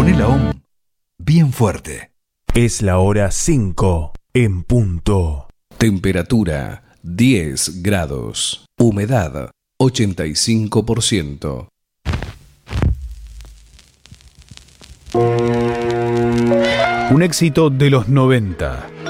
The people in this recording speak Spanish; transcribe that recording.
Poné la OM bien fuerte. Es la hora 5 en punto. Temperatura 10 grados. Humedad 85%. Un éxito de los 90.